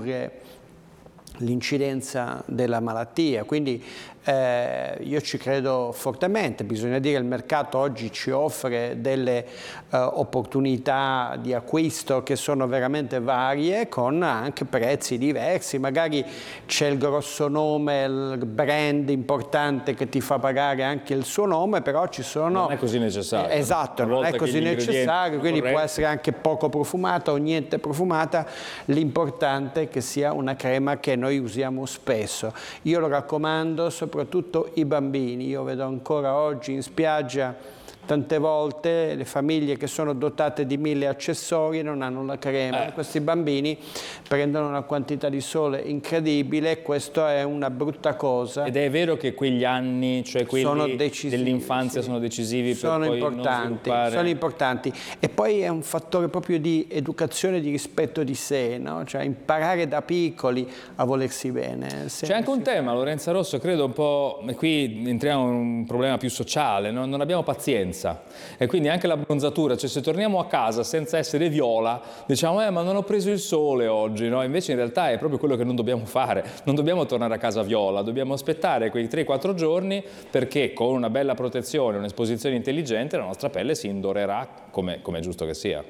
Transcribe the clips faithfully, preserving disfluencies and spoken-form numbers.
ridurre l'incidenza della malattia. Quindi eh, io ci credo fortemente. Bisogna dire che il mercato oggi ci offre delle eh, opportunità di acquisto che sono veramente varie, con anche prezzi diversi. Magari c'è il grosso nome, il brand importante che ti fa pagare anche il suo nome, però ci sono... Non è così necessario. Eh, esatto, non è così necessario, quindi può essere anche poco profumata o niente profumata. L'importante è che sia una crema che noi usiamo spesso. Io lo raccomando soprattutto i bambini. Io vedo ancora oggi in spiaggia tante volte le famiglie che sono dotate di mille accessori non hanno la crema. Eh. Questi bambini prendono una quantità di sole incredibile e questa è una brutta cosa. Ed è vero che quegli anni, cioè quelli dell'infanzia, sì, sono decisivi sono per poi importanti, non sviluppare... Sono importanti. E poi è un fattore proprio di educazione, di rispetto di sé, no? Cioè imparare da piccoli a volersi bene. C'è anche un tema, Lorenza Rosso, credo un po', e qui entriamo in un problema più sociale, no? Non abbiamo pazienza. E quindi anche la bronzatura, cioè se torniamo a casa senza essere viola, diciamo eh ma non ho preso il sole oggi, no? Invece in realtà è proprio quello che non dobbiamo fare, non dobbiamo tornare a casa viola, dobbiamo aspettare quei tre quattro giorni, perché con una bella protezione, un'esposizione intelligente la nostra pelle si indorerà come, come è giusto che sia.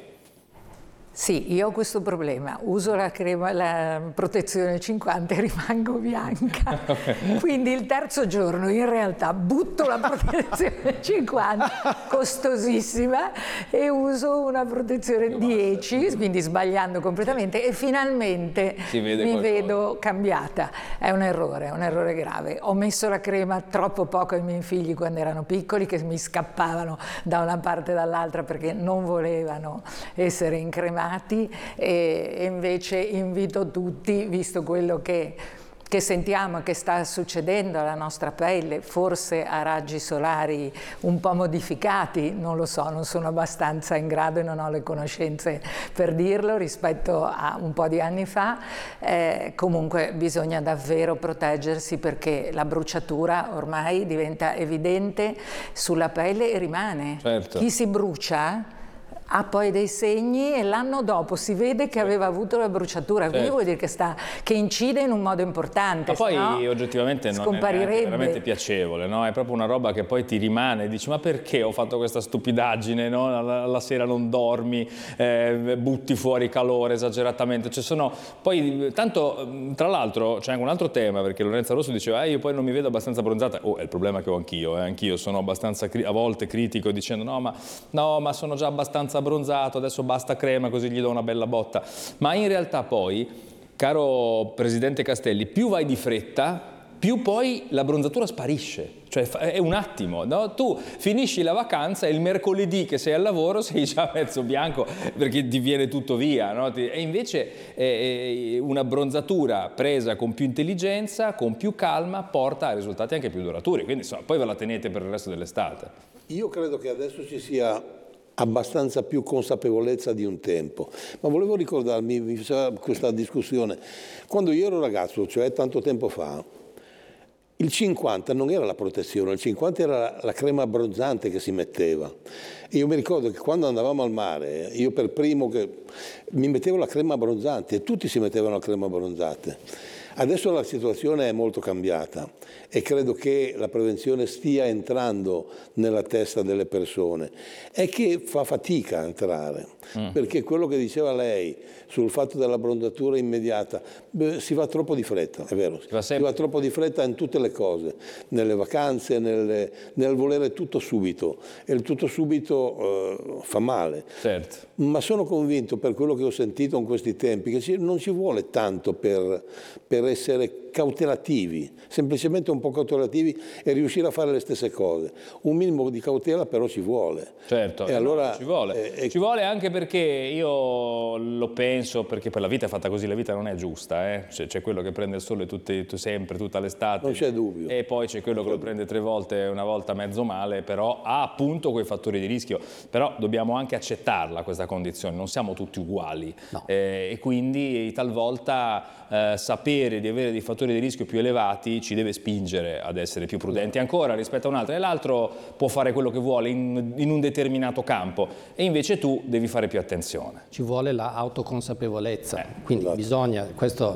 Sì, io ho questo problema, uso la crema, la protezione cinquanta e rimango bianca, quindi il terzo giorno in realtà butto la protezione cinquanta, costosissima, e uso una protezione dieci, quindi sbagliando completamente, e finalmente mi vedo cambiata. È un errore, è un errore grave. Ho messo la crema troppo poco ai miei figli quando erano piccoli, che mi scappavano da una parte e dall'altra perché non volevano essere incremati. E invece invito tutti, visto quello che, che sentiamo che sta succedendo alla nostra pelle, forse a raggi solari un po' modificati, non lo so, non sono abbastanza in grado e non ho le conoscenze per dirlo rispetto a un po' di anni fa, eh, comunque bisogna davvero proteggersi, perché la bruciatura ormai diventa evidente sulla pelle e rimane. Certo. Chi si brucia ha poi dei segni e l'anno dopo si vede che aveva avuto la bruciatura, quindi certo, vuol dire che, sta, che incide in un modo importante. Ma poi no, oggettivamente non è veramente piacevole, no? È proprio una roba che poi ti rimane, dici ma perché ho fatto questa stupidaggine, no? la, la sera non dormi, eh, butti fuori calore esageratamente, cioè sono poi tanto, tra l'altro c'è anche un altro tema, perché Lorenza Rosso diceva eh, io poi non mi vedo abbastanza abbronzata, oh è il problema che ho anch'io, eh? Anch'io sono abbastanza a volte critico dicendo no ma, no ma sono già abbastanza abbronzato, adesso basta crema così gli do una bella botta, ma in realtà poi, caro Presidente Castelli, più vai di fretta, più poi l'abbronzatura sparisce, cioè è un attimo, no? Tu finisci la vacanza e il mercoledì che sei al lavoro sei già mezzo bianco perché ti viene tutto via, no? E invece eh, un'abbronzatura presa con più intelligenza, con più calma, porta a risultati anche più duraturi, quindi insomma, poi ve la tenete per il resto dell'estate. Io credo che adesso ci sia abbastanza più consapevolezza di un tempo, ma volevo ricordarmi, mi faceva questa discussione, quando io ero ragazzo, cioè tanto tempo fa, il cinquanta non era la protezione, il cinquanta era la, la crema abbronzante che si metteva. E io mi ricordo che quando andavamo al mare, io per primo che mi mettevo la crema abbronzante e tutti si mettevano la crema abbronzante. Adesso la situazione è molto cambiata e credo che la prevenzione stia entrando nella testa delle persone. È che fa fatica a entrare, mm. perché quello che diceva lei sul fatto dell'abbronzatura immediata, beh, si va troppo di fretta, è vero, si va, si va troppo di fretta in tutte le cose, nelle vacanze, nelle, nel volere tutto subito, e il tutto subito eh, fa male. Certo. Ma sono convinto, per quello che ho sentito in questi tempi, che non ci vuole tanto per, per essere cautelativi, semplicemente un po' cautelativi e riuscire a fare le stesse cose. Un minimo di cautela però ci vuole. Certo, e allora, no, ci vuole. Eh, ci vuole anche perché io lo penso, perché per la vita è fatta così, la vita non è giusta, eh? C'è quello che prende il sole tutte, sempre, tutta l'estate. Non c'è dubbio. E poi c'è quello che lo prende tre volte, una volta mezzo male, però ha appunto quei fattori di rischio. Però dobbiamo anche accettarla questa condizione, non siamo tutti uguali. No. Eh, e quindi talvolta eh, sapere di avere dei fattori di rischio più elevati ci deve spingere ad essere più prudenti ancora rispetto a un altro, e l'altro può fare quello che vuole in, in un determinato campo e invece tu devi fare più attenzione. Ci vuole la autoconsapevolezza, eh, quindi esatto. bisogna, questo